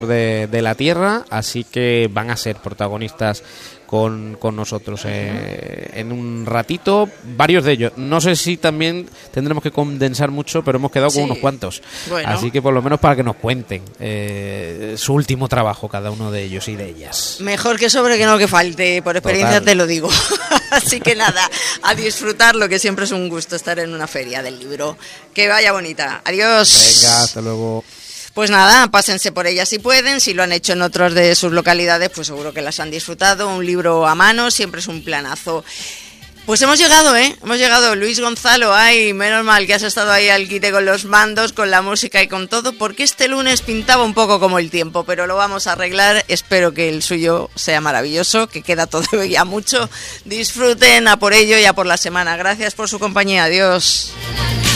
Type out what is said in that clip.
de la Tierra, así que van a ser protagonistas con nosotros en un ratito, varios de ellos. No sé si también tendremos que condensar mucho, pero hemos quedado con unos cuantos. Bueno. Así que por lo menos para que nos cuenten su último trabajo, cada uno de ellos y de ellas. Mejor que sobre que no que falte, por experiencia. Total. Te lo digo. Así que nada, a disfrutarlo, que siempre es un gusto estar en una feria del libro. Que vaya bonita. Adiós. Venga, hasta luego. Pues nada, pásense por ella si pueden, si lo han hecho en otras de sus localidades, pues seguro que las han disfrutado. Un libro a mano siempre es un planazo. Pues hemos llegado, hemos llegado. Luis Gonzalo, ay, menos mal que has estado ahí al quite con los mandos, con la música y con todo, porque este lunes pintaba un poco como el tiempo, pero lo vamos a arreglar. Espero que el suyo sea maravilloso, que queda todavía mucho. Disfruten, a por ello y a por la semana. Gracias por su compañía, adiós.